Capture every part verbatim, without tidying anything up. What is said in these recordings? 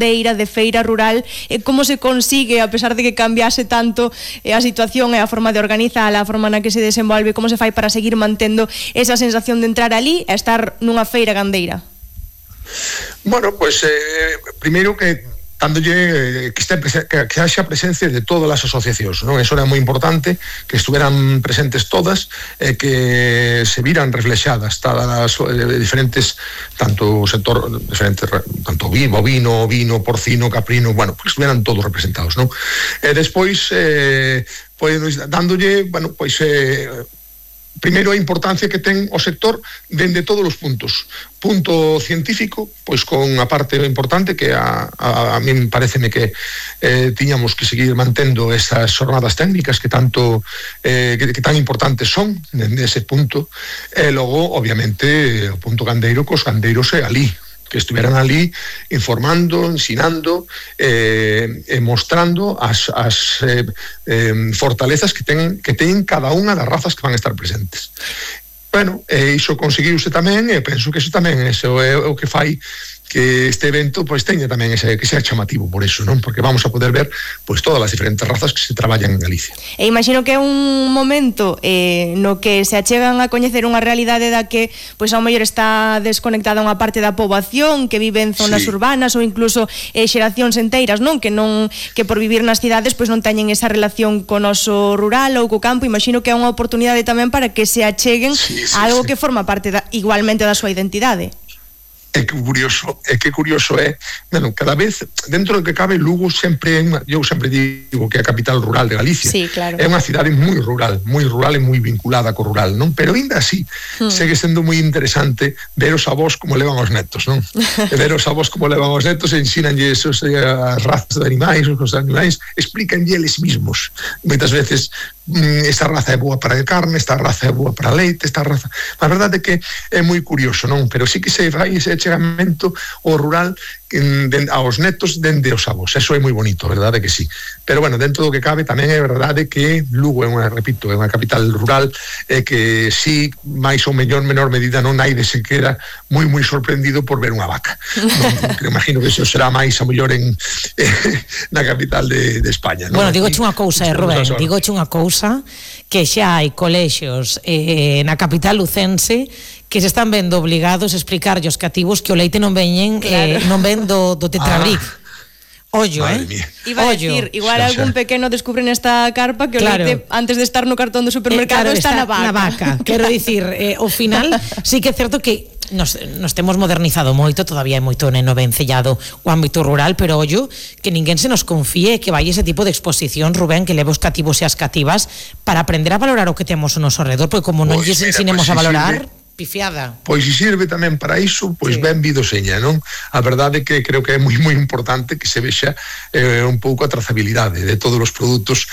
gandeira, de feira rural, e como se consigue, a pesar de que cambiase tanto eh, a situación e a forma de organizar, a forma na que se desenvolve, como se fai para seguir mantendo esa sensación de entrar ali e estar nunha feira gandeira? Bueno, pois pues, eh, primeiro que dándolle que, este, que, que haxa presencia de todas as asociacións, non? Eso era moi importante, que estuveran presentes todas, e eh, que se viran reflexadas todas as eh, diferentes, tanto sector diferentes, tanto vivo, vino, vino, porcino, caprino, bueno, que estuveran todos representados, non? E despois eh, pois dándolle, bueno, pois eh, primeiro a importancia que ten o sector dende todos os puntos. Punto científico, pois con a parte importante que a, a, a min pareceme que eh, tiñamos que seguir mantendo esas jornadas técnicas que tanto eh, que, que tan importantes son dende ese punto, e logo obviamente o punto gandeiro cos gandeiros e ali, que estuveran ali informando, ensinando eh, e mostrando as, as eh, eh, fortalezas que ten, que ten cada unha das razas que van a estar presentes. Bueno, e iso conseguiuse tamén, e penso que iso tamén iso é o que fai que este evento pois teña tamén ese, que sea chamativo por eso, non? Porque vamos a poder ver pois todas as diferentes razas que se traballan en Galicia. E imagino que é un momento eh, no que se achegan a coñecer unha realidade da que pois ao mellor está desconectada unha parte da poboación que vive en zonas sí. urbanas ou incluso eh, xeracións enteiras, non? Que non que por vivir nas cidades pois non teñen esa relación co noso rural ou co campo. Imagino que é unha oportunidade tamén para que se acheguen sí, sí, a algo sí. que forma parte da, igualmente da súa identidade. É que curioso, é que curioso é, bueno, cada vez, dentro do que cabe, Lugo sempre, eu sempre digo que é a capital rural de Galicia. Sí, claro. É unha cidade moi rural, moi rural e moi vinculada co rural, non? Pero ainda así, hmm. segue sendo moi interesante ver os avós como levan os netos, non? E ver os avós como levan os netos e ensínanlle esos, as razas de animais, os animais, explícanlle eles mismos. Moitas veces, esta raza é boa para a carne, esta raza é boa para a leite, esta raza... A verdade é que é moi curioso, non? Pero sí que se fai ese chegamento ao rural en, aos netos dende os avós. Eso é moi bonito, a verdade que sí. Pero bueno, dentro do que cabe tamén é verdade que Lugo é unha, repito, é unha capital rural e que sí, máis ou mellor menor medida non hai de se queda moi moi sorprendido por ver unha vaca. Non, que imagino que eso será máis a mellor en eh, na capital de, de España, non? Bueno, digoche unha cousa, eh, Rubén, digoche unha cousa que xa hai colexios eh, na capital lucense que se están vendo obligados a explicar aos cativos que o leite non veñen claro. eh, non ven do, do tetrabric. Ah. Ollo, eh? Mía. Iba a decir, igual xa, algún xa. pequeno descubre nesta carpa que claro. o leite, antes de estar no cartón do supermercado, eh, claro, está, está na vaca. Na vaca. Quero dicir, eh, ao final, sí que é certo que nos, nos temos modernizado moito, todavía hai moito neno vencellado o ámbito rural, pero ollo, que ninguén se nos confíe que vai ese tipo de exposición, Rubén, que leve os cativos e as cativas para aprender a valorar o que temos ao noso redor, porque como non lles pues ensinemos pues, a valorar... Sirve. Pifiada. Pois se sirve tamén para iso, pois sí. ben vido seña, non? A verdade é que creo que é moi moi importante que se vexa eh, un pouco a trazabilidade de todos os produtos.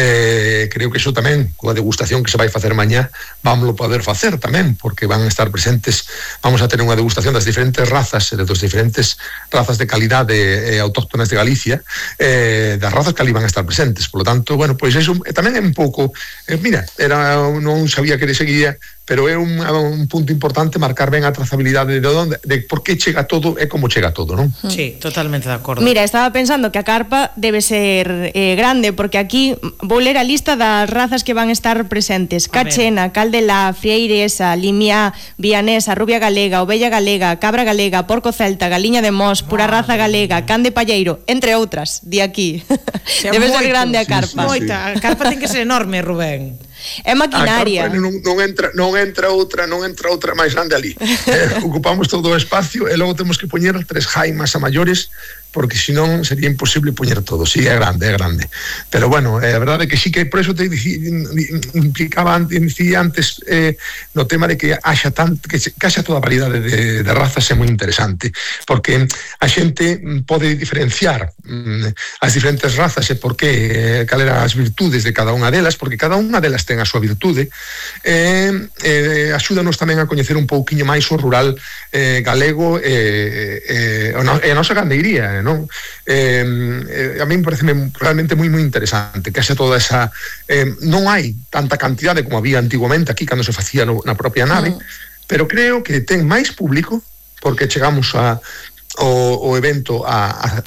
Eh, creo que iso tamén, coa degustación que se vai facer mañá, vámoslo poder facer tamén, porque van a estar presentes, vamos a ter unha degustación das diferentes razas, de dos diferentes razas de calidade eh, autóctonas de Galicia, eh, das razas que ali van a estar presentes. Por lo tanto, bueno, pois iso eh, tamén é un pouco, eh, mira, era non sabía que le seguía, pero é un, un punto importante marcar ben a trazabilidade de onde, de por que chega todo e como chega todo, non? Sí, totalmente de acordo. Mira, estaba pensando que a carpa debe ser eh, grande, porque aquí vou ler a lista das razas que van a estar presentes: cachena, caldelá, frieiresa, limia, vianesa, rubia galega, ovella galega, cabra galega, porco celta, galiña de mos, pura wow. raza galega, can de palleiro, entre outras, di aquí. Debe ser grande a carpa. Sí, sí, sí. Moita, a carpa ten que ser enorme, Rubén. É maquinaria. A carpa non, non entra, non entra outra, non entra outra máis grande ali. Eh, ocupamos todo o espacio e logo temos que poñer tres jaimas a maiores, porque senón sería imposible poñer todo. Sí, é grande, é grande. Pero bueno, é eh, a verdade que sí que por eso te implicaba antes, antes eh, no tema de que haxa tanto, que, que haxa toda a variedade de, de razas é moi interesante, porque a xente pode diferenciar mm, as diferentes razas e por que, eh, cal eran as virtudes de cada unha delas, porque cada unha delas ten a súa virtude. Eh, eh, axúdanos tamén a coñecer un pouquiño máis o rural eh, galego e eh, eh, a nosa gandeiría, non? Eh, eh, a mí me parece realmente moi moi interesante que haxa toda esa eh, non hai tanta cantidade como había antiguamente aquí cando se facía no, na propia nave, mm. pero creo que ten máis público porque chegamos a o, o evento a, a